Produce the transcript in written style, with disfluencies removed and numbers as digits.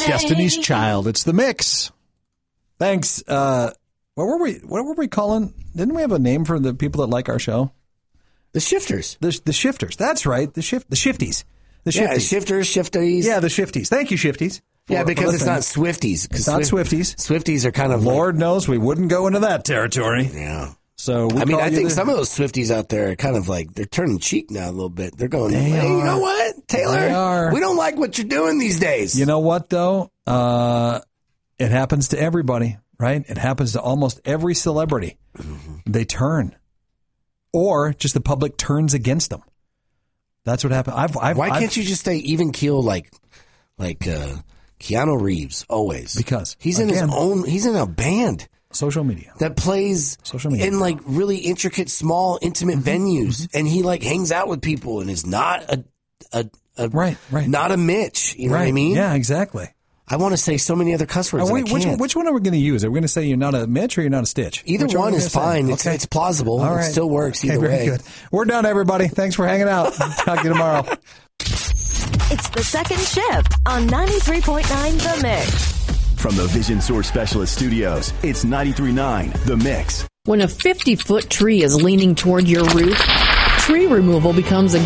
Destiny's Child. It's the mix. Thanks. What were we calling? Didn't we have a name for the people that like our show? The Shifters. The Shifters. That's right. The Shifties. The Shifties. Yeah, Shifters, Shifties. Yeah, the Shifties. Thank you, Shifties. Yeah, because it's not Swifties. It's not Swifties. Swifties are kind of Lord knows we wouldn't go into that territory. Yeah. So I think some of those Swifties out there are kind of like, they're turning cheek now a little bit. They're going, hey, you know what, Taylor? We don't like what you're doing these days. You know what, though? It happens to everybody, right? It happens to almost every celebrity. Mm-hmm. They turn. Or just the public turns against them. That's what happened. Why can't you just stay even keel like Keanu Reeves always? Because he's in a band. Social media. That plays in like really intricate, small, intimate venues. And he like hangs out with people and is not right. Not a Mitch. You know what I mean? Yeah, exactly. I want to say so many other cuss words. Which one are we going to use? Are we going to say you're not a Mitch or you're not a Stitch? Either one is fine. It's plausible. All right. It still works either way. Very good. We're done, everybody. Thanks for hanging out. Talk to you tomorrow. It's the second shift on 93.9 The Mix. From the Vision Source Specialist Studios, it's 93.9 The Mix. When a 50-foot tree is leaning toward your roof, tree removal becomes a